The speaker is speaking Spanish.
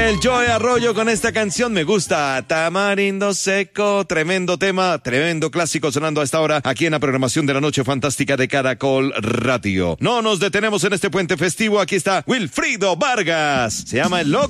El Joe Arroyo con esta canción Me Gusta, Tamarindo Seco, tremendo tema, tremendo clásico sonando a esta hora aquí en la programación de la Noche Fantástica de Caracol Radio. No nos detenemos en este puente festivo, aquí está Wilfrido Vargas, se llama El Loco.